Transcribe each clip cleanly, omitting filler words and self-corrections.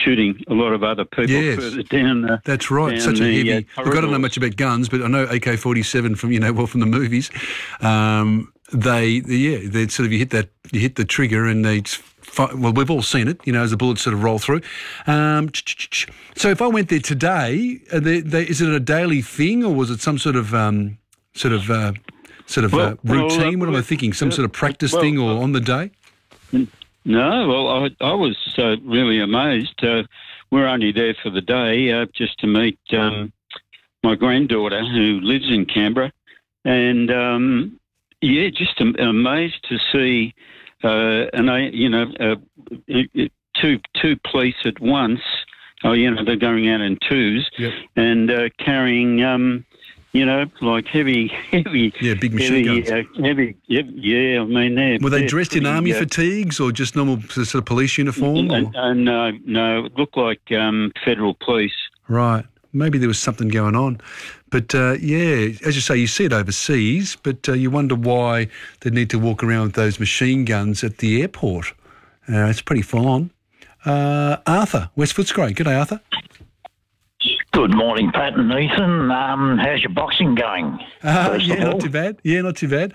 shooting a lot of other people further down. That's right. Such a heavy. Look, I don't know much about guns, but I know AK-47 from the movies. They sort of you hit the trigger and they. Well, we've all seen it, as the bullets sort of roll through. So if I went there today, is it a daily thing or was it some sort of routine? What am I thinking? Some sort of practice thing or on the day? No, well, I was really amazed. We're only there for the day just to meet my granddaughter who lives in Canberra. And, just amazed to see... two police at once. They're going out in twos and carrying, like heavy. Yeah, big machine guns. Heavy. I mean, were they dressed in army fatigues or just normal sort of police uniform? No, it looked like federal police. Right. Maybe there was something going on. But, as you say, you see it overseas, but you wonder why they need to walk around with those machine guns at the airport. It's pretty full on. Arthur, West Footscray. G'day, Arthur. Good morning, Pat and Ethan. How's your boxing going? Not too bad. Yeah, not too bad.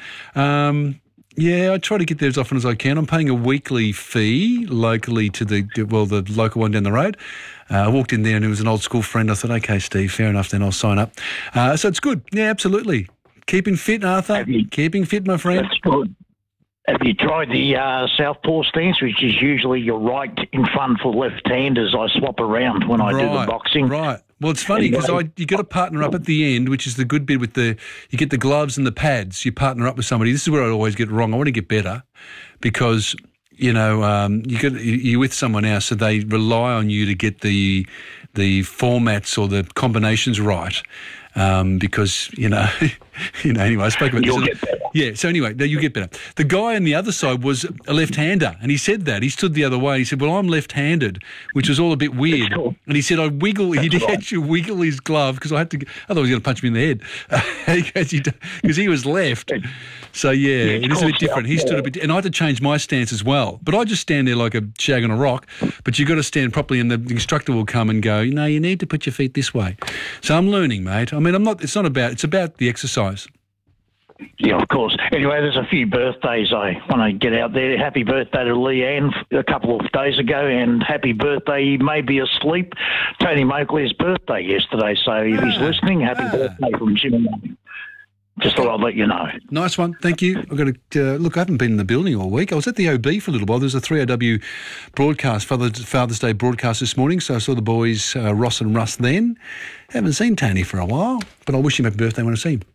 I try to get there as often as I can. I'm paying a weekly fee locally to the local one down the road. I walked in there and it was an old school friend. I thought, okay, Steve, fair enough, then I'll sign up. So it's good. Yeah, absolutely. Keeping fit, Arthur. Keeping fit, my friend. That's good. Have you tried the southpaw stance, which is usually your right in front for left-handers? I swap around when I do the boxing. Right. Well, it's funny because you got to partner up at the end, which is the good bit with you get the gloves and the pads. You partner up with somebody. This is where I always get wrong. I want to get better because, you're with someone else, so they rely on you to get the formats or the combinations right. Because, anyway, I spoke about this. You'll get better. Yeah, so anyway, you get better. The guy on the other side was a left-hander, and he said that. He stood the other way. He said, well, I'm left-handed, which was all a bit weird. Cool. And he said, he'd actually wiggle his glove because I had to, otherwise he was going to punch me in the head because he was left. So, it is a bit different. He stood a bit, and I had to change my stance as well. But I just stand there like a shag on a rock, but you've got to stand properly, and the instructor will come and go, no, you need to put your feet this way. So I'm learning, mate. I mean, it's about the exercise. Yeah, of course. Anyway, there's a few birthdays I want to get out there. Happy birthday to Leanne a couple of days ago, and happy birthday, he may be asleep, Tony Moakley's birthday yesterday. So if he's listening, happy birthday from Jim and Mummy. Just thought I'd let you know. Nice one. Thank you. I've got to look, I haven't been in the building all week. I was at the OB for a little while. There was a 3AW broadcast, Father's Day broadcast this morning, so I saw the boys, Ross and Russ then. Haven't seen Tony for a while, but I'll wish him happy birthday when I see him.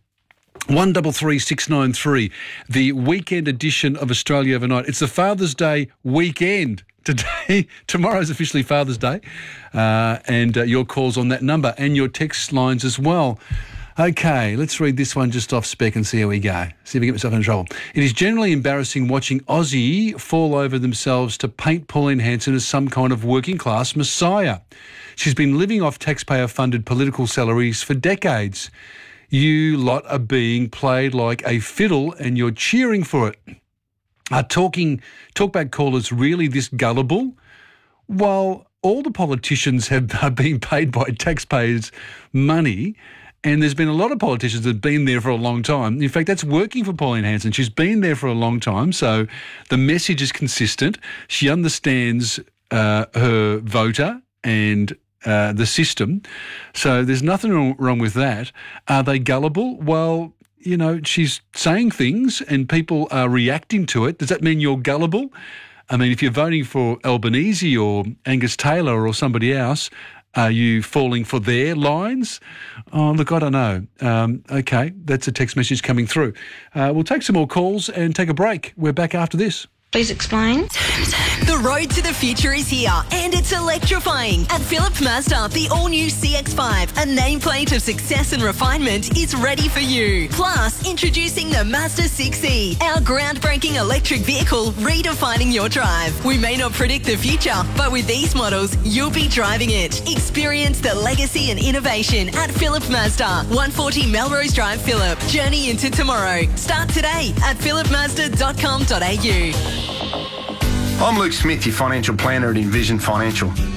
133693, the weekend edition of Australia Overnight. It's the Father's Day weekend today. Tomorrow's officially Father's Day, and your calls on that number and your text lines as well. Okay, let's read this one just off spec and see how we go. See if we get myself in trouble. It is generally embarrassing watching Aussie fall over themselves to paint Pauline Hanson as some kind of working-class messiah. She's been living off taxpayer-funded political salaries for decades. You lot are being played like a fiddle and you're cheering for it. Are talkback callers really this gullible? Well, all the politicians are being paid by taxpayers' money, and there's been a lot of politicians that have been there for a long time. In fact, that's working for Pauline Hanson. She's been there for a long time, so the message is consistent. She understands her voter and the system. So there's nothing wrong with that. Are they gullible? Well, she's saying things and people are reacting to it. Does that mean you're gullible? I mean, if you're voting for Albanese or Angus Taylor or somebody else, are you falling for their lines? Oh, look, I don't know. Okay, that's a text message coming through. We'll take some more calls and take a break. We're back after this. Please explain. The road to the future is here, and it's electrifying. At Phillip Mazda, the all-new CX-5, a nameplate of success and refinement, is ready for you. Plus, introducing the Mazda 6e, our groundbreaking electric vehicle redefining your drive. We may not predict the future, but with these models, you'll be driving it. Experience the legacy and innovation at Phillip Mazda, 140 Melrose Drive, Phillip. Journey into tomorrow. Start today at phillipmazda.com.au. I'm Luke Smith, your financial planner at Envision Financial.